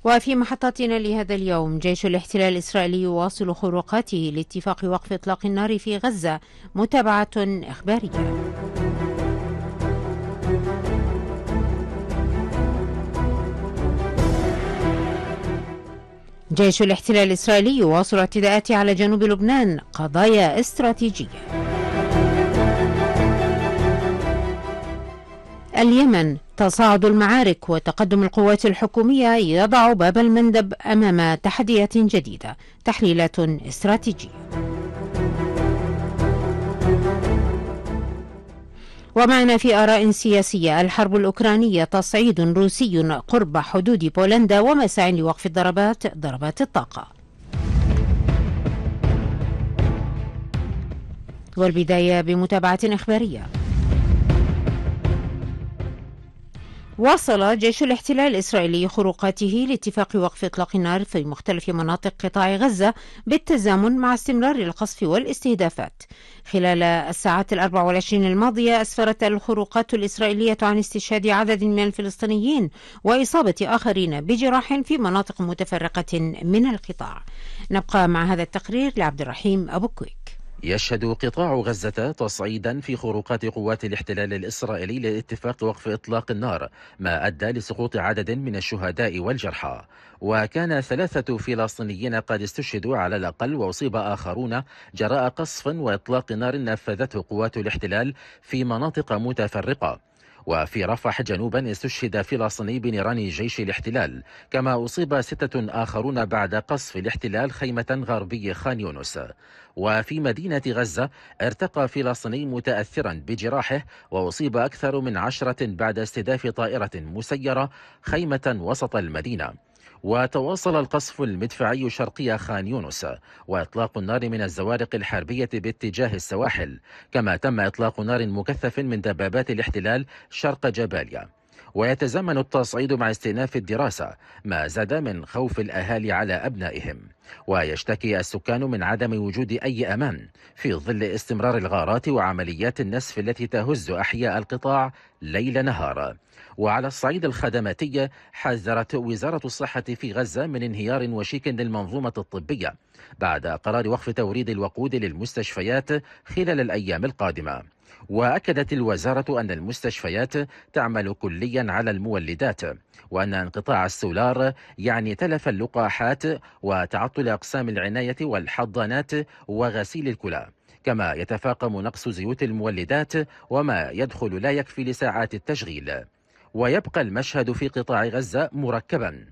وفي محطاتنا لهذا اليوم، جيش الاحتلال الإسرائيلي يواصل خروقاته لاتفاق وقف إطلاق النار في غزة. متابعة إخبارية. جيش الاحتلال الإسرائيلي يواصل اعتداءاته على جنوب لبنان، قضايا استراتيجية. اليمن، تصاعد المعارك وتقدم القوات الحكومية يضع باب المندب أمام تحديات جديدة. تحليلات استراتيجية. ومعنا في آراء سياسية: الحرب الأوكرانية، تصعيد روسي قرب حدود بولندا، ومساع لوقف ضربات الطاقة. والبداية بمتابعة إخبارية. واصل جيش الاحتلال الإسرائيلي خروقاته لاتفاق وقف إطلاق النار في مختلف مناطق قطاع غزة بالتزامن مع استمرار القصف والاستهدافات. خلال الساعات 24 الماضية أسفرت الخروقات الإسرائيلية عن استشهاد عدد من الفلسطينيين وإصابة آخرين بجراح في مناطق متفرقة من القطاع. نبقى مع هذا التقرير لعبد الرحيم أبو كويك. يشهد قطاع غزة تصعيدا في خروقات قوات الاحتلال الإسرائيلي لاتفاق وقف إطلاق النار، ما أدى لسقوط عدد من الشهداء والجرحى. وكان 3 فلسطينيين قد استشهدوا على الأقل، وأصيب آخرون جراء قصف وإطلاق نار نفذته قوات الاحتلال في مناطق متفرقة. وفي رفح جنوبا استشهد فلسطيني بنيران جيش الاحتلال، كما أصيب 6 آخرون بعد قصف الاحتلال خيمة غربي خان يونس. وفي مدينة غزة ارتقى فلسطيني متأثرا بجراحه، وأصيب أكثر من 10 بعد استهداف طائرة مسيرة خيمة وسط المدينة. وتواصل القصف المدفعي شرقي خان يونس، وإطلاق النار من الزوارق الحربية باتجاه السواحل، كما تم إطلاق نار مكثف من دبابات الاحتلال شرق جباليا. ويتزامن التصعيد مع استئناف الدراسة، ما زاد من خوف الأهالي على أبنائهم. ويشتكي السكان من عدم وجود أي أمان في ظل استمرار الغارات وعمليات النسف التي تهز أحياء القطاع ليل نهار. وعلى الصعيد الخدماتي، حذرت وزارة الصحة في غزة من انهيار وشيك للمنظومة الطبية بعد قرار وقف توريد الوقود للمستشفيات خلال الأيام القادمة. وأكدت الوزارة أن المستشفيات تعمل كليا على المولدات، وأن انقطاع السولار يعني تلف اللقاحات وتعطل أقسام العناية والحضانات وغسيل الكلى، كما يتفاقم نقص زيوت المولدات، وما يدخل لا يكفي لساعات التشغيل. ويبقى المشهد في قطاع غزة مركبا،